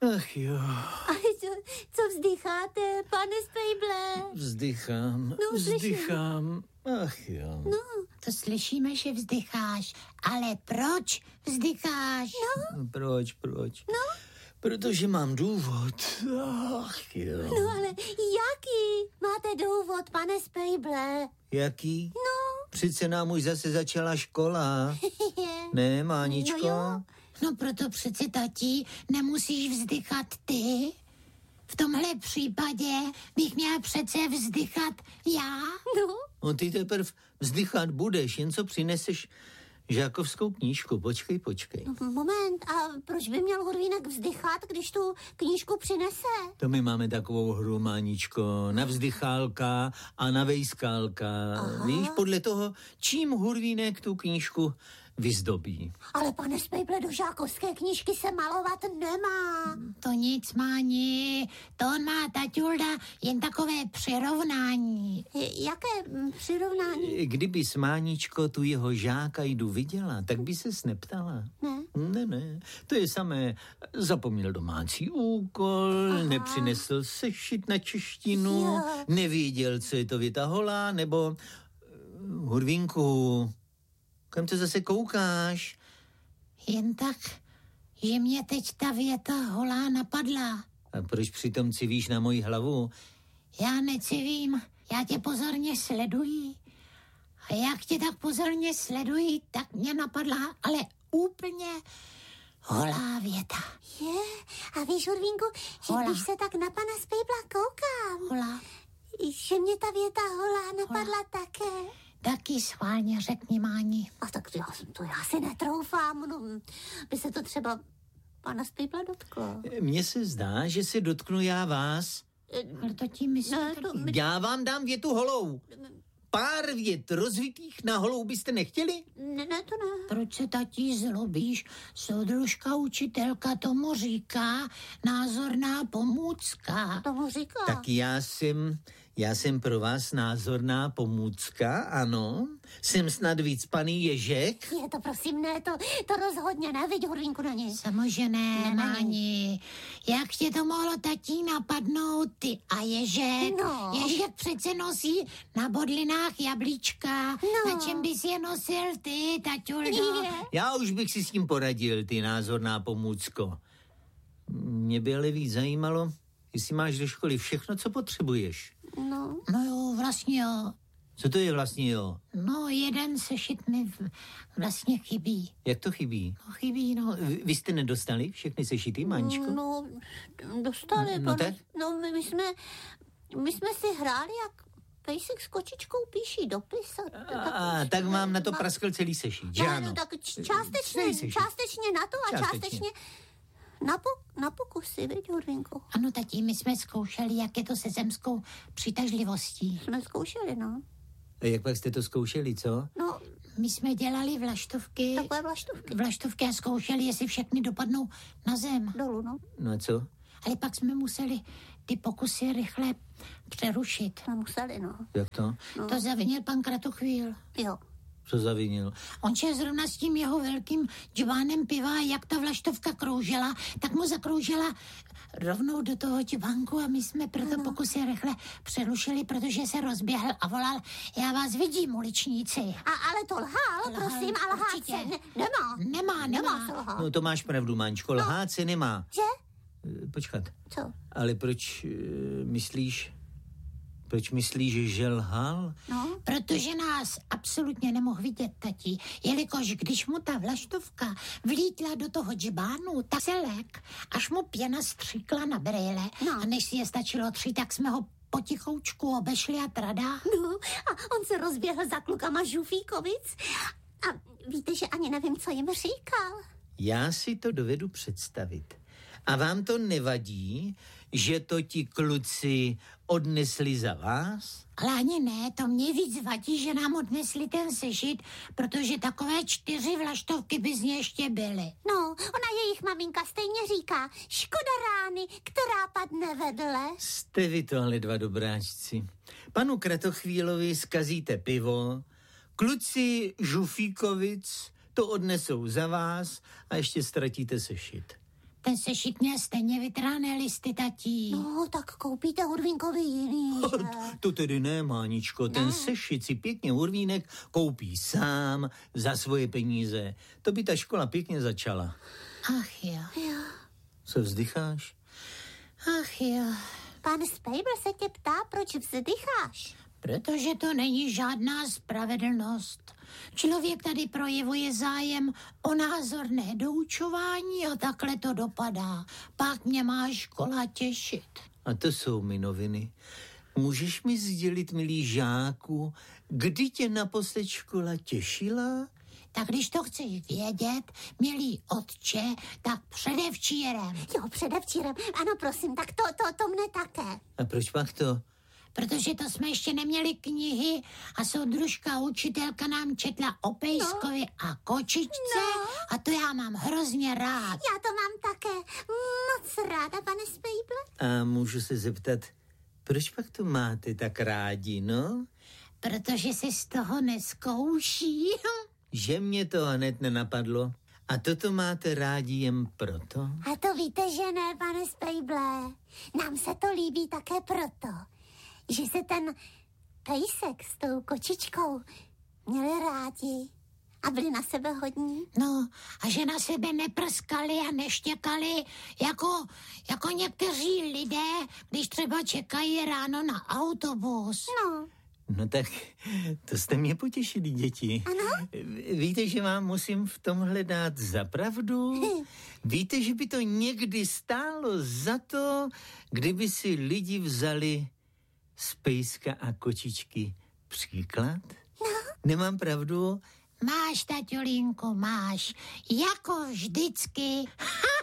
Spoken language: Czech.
Ach jo. A co vzdycháte, pane Spejble? Vzdychám. Ach jo. No, to slyšíme, že vzdycháš, ale proč vzdycháš? No. Proč? No. Protože mám důvod. Ach jo. No ale jaký máte důvod, pane Spejble? Jaký? No. Přece nám už zase začala škola. Ne, Máničko? No proto přece, tati, nemusíš vzdychat ty. V tomhle případě bych měla přece vzdychat já. No ty teprv vzdychat budeš, jen co přineseš žákovskou knížku. Počkej. Moment, a proč by měl Hurvínek vzdychat, když tu knížku přinese? To my máme takovou hru, Máničko, na vzdychálka a na vejskálka. Aha. Víš, podle toho, čím Hurvínek tu knížku vyzdobí. Ale pane Spejble, do žákovské knížky se malovat nemá. To nic, Máni, to on má, taťulda, jen takové přirovnání. Jaké přirovnání? Kdyby s Máničko tu jeho žáka jdu viděla, tak by ses neptala. Ne, to je samé. Zapomněl domácí úkol, nepřinesl sešit na češtinu, nevěděl, co je to věta holá, nebo Hurvínku, kam to zase koukáš? Jen tak, že mě teď ta věta holá napadla. A proč přitom civíš na moji hlavu? Já necivím, já tě pozorně sleduji. A jak tě tak pozorně sleduji, tak mě napadla, ale úplně holá věta. A víš, Hurvínku, že když se tak na pana Spejbla koukám, že mě ta věta holá napadla také. Taky schválně řekni, Máni. A tak to já si netroufám, by se to třeba pana Spejbla dotklo. Mně se zdá, že se dotknu já vás. Ale to tím myslíte? Já vám dám větu holou. Pár vět rozvitých na holou byste nechtěli? Ne, to ne. Proč se, tati, zlobíš? Soudružka učitelka tomu říká názorná pomůcka. Tomu říká? Tak já jsem pro vás názorná pomůcka, ano. Jsem snad víc paný Ježek. Je to prosím, ne, to rozhodně ne, viď, Hurvínku, na něj. Samozřejmě ne, Máni. Jak tě to mohlo, tatí, napadnout, ty a Ježek? No. Ježek přece nosí na bodlinách jablíčka. Na čem bys je nosil ty, taťuldo? Já už bych si s tím poradil, ty názorná pomůcko. Mě by ale víc zajímalo, jestli máš do školy všechno, co potřebuješ. No jo, vlastně jo. Co to je vlastně jo? No, jeden sešit mi vlastně chybí. Jak to chybí? No, chybí, no. Vy jste nedostali všechny sešity, Máničko? No, dostali. No tak? No, my jsme si hráli, jak pejsek s kočičkou píší dopis. Tak vám na to praskl celý sešit, že ano? Tak částečně na to a částečně na pokusy, viď, Hurvínku? Ano, tatí, my jsme zkoušeli, jak je to se zemskou přitažlivostí. Jsme zkoušeli, no. A jak pak jste to zkoušeli, co? No, my jsme dělali vlaštovky. Takové vlaštovky. Vlaštovky a zkoušeli, jestli všechny dopadnou na zem. Dolů, no. No a co? Ale pak jsme museli ty pokusy rychle přerušit. No, museli, no. Jak to? No. To zavinil pan Kratochvíl. Jo. Co zavinil? On šel zrovna s tím jeho velkým džbánem piva, jak ta vlaštovka kroužila, tak mu zakroužila rovnou do toho džbánku a my jsme proto pokusy rychle přerušili, protože se rozběhl a volal: já vás vidím, uličníci. Ale to lhal, prosím, a lhát se nemá. No to máš pravdu, Mančko, lhát se nemá. Že? Počkat. Co? Ale proč myslíš, že lhal? No, protože nás absolutně nemohl vidět, tati, jelikož když mu ta vlaštovka vlítla do toho džbánu, tak se lek, až mu pěna stříkla na brejle. No. A než si je stačilo 3, tak jsme ho potichoučku obešli a trada. No, a on se rozběhl za klukama Žufíkovic a víte, že ani nevím, co jim říkal. Já si to dovedu představit. A vám to nevadí, že to ti kluci odnesli za vás? Ale ani ne, to mě víc vadí, že nám odnesli ten sešit, protože takové 4 vlaštovky by z něj ještě byly. No, ona jejich maminka stejně říká: škoda rány, která padne vedle. Jste vy to ale 2 dobráčci. Panu Kratochvílovi zkazíte pivo, kluci Žufíkovic to odnesou za vás a ještě ztratíte sešit. Ten sešit měl stejně vytrhané listy, tatí. No, tak koupíte Urvínkovi jiný, že? To tedy ne, Máničko. Ten sešit si pěkně Urvínek koupí sám za svoje peníze. To by ta škola pěkně začala. Ach jo. Co vzdycháš? Ach jo. Pan Spejbl se tě ptá, proč vzdycháš. Protože to není žádná spravedlnost. Člověk tady projevuje zájem o názorné doučování a takhle to dopadá. Pak mě má škola těšit. A to jsou mi noviny. Můžeš mi sdělit, milý žáku, kdy tě naposled škola těšila? Tak když to chceš vědět, milý otče, tak předevčírem. Jo, předevčírem. Ano, prosím, tak to mne také. A proč pak to? Protože to jsme ještě neměli knihy a soudružka učitelka nám četla o pejskovi a kočičce a to já mám hrozně rád. Já to mám také moc ráda, pane Spejble. A můžu se zeptat, proč pak to máte tak rádi, no? Protože se z toho neskouší. Že mě to hned nenapadlo. A toto máte rádi jen proto? A to víte, že ne, pane Spejble. Nám se to líbí také proto, že se ten pejsek s tou kočičkou měli rádi a byli na sebe hodní. No, a že na sebe neprskali a neštěkali jako někteří lidé, když třeba čekají ráno na autobus. No tak, to jste mě potěšili, děti. Ano? Víte, že vám musím v tomhle dát za pravdu? Víte, že by to někdy stálo za to, kdyby si lidi vzali z pejska a kočičky příklad? No. Nemám pravdu? Máš, taťolínku, máš. Jako vždycky.